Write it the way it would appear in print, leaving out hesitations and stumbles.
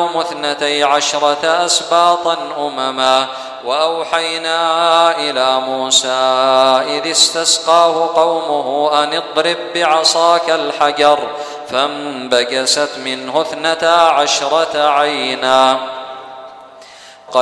جعلناكم 12 أسباطا أمما وأوحينا إلى موسى إذ استسقاه قومه أن اضرب بعصاك الحجر فانبجست منه 12 عينا